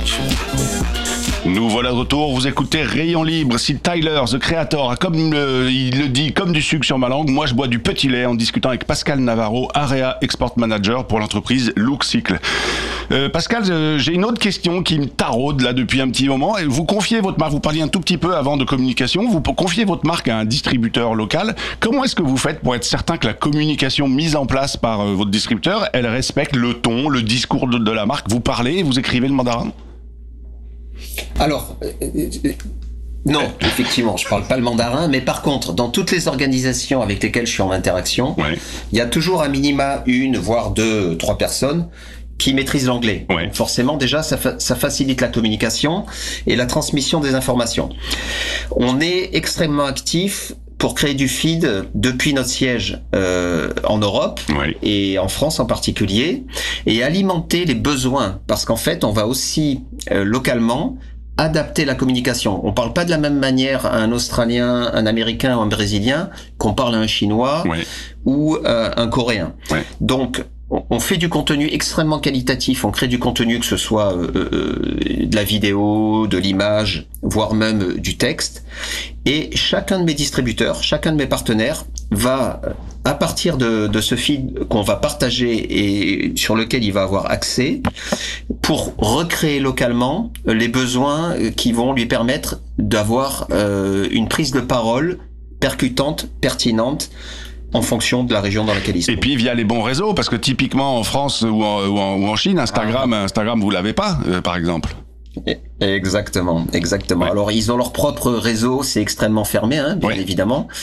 Nous voilà de retour, vous écoutez Rayon Libre. Si Tyler, The Creator, il le dit, comme du sucre sur ma langue, moi je bois du petit lait en discutant avec Pascal Navarro, Area Export Manager pour l'entreprise Lookcycle. Pascal, j'ai une autre question qui me taraude là depuis un petit moment. Vous confiez votre marque, vous parliez un tout petit peu avant de communication, vous confiez votre marque à un distributeur local. Comment est-ce que vous faites pour être certain que la communication mise en place par votre distributeur, elle respecte le ton, le discours de la marque? Vous parlez, vous écrivez le mandarin? Alors, non, effectivement, je parle pas le mandarin, mais par contre, dans toutes les organisations avec lesquelles je suis en interaction, il y a toujours à minima une, voire deux, trois personnes qui maîtrisent l'anglais. Donc forcément, déjà, ça facilite la communication et la transmission des informations. On est extrêmement actif pour créer du feed depuis notre siège en Europe et en France en particulier, et alimenter les besoins, parce qu'en fait, on va aussi localement adapter la communication. On parle pas de la même manière à un Australien, un Américain ou un Brésilien qu'on parle à un Chinois ou un Coréen. Donc, on fait du contenu extrêmement qualitatif, on crée du contenu que ce soit de la vidéo, de l'image, voire même du texte. Et chacun de mes distributeurs, chacun de mes partenaires va, à partir de ce feed qu'on va partager et sur lequel il va avoir accès, pour recréer localement les besoins qui vont lui permettre d'avoir une prise de parole percutante, pertinente, en fonction de la région dans laquelle ils sont. Et puis via les bons réseaux, parce que typiquement en France ou en Chine, Instagram vous l'avez pas, par exemple. Exactement. Alors ils ont leur propre réseau, c'est extrêmement fermé, bien évidemment.